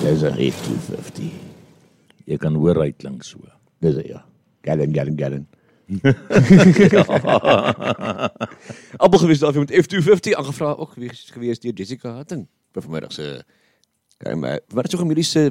Dis 'n F250. Jy kan hoor hy klink so. Dis 'n ja. Gallon. Appel gewees daar met F250 aangevra ook gewees deur Jessica Hatting. By vanmiddag se wat is so 'n mediese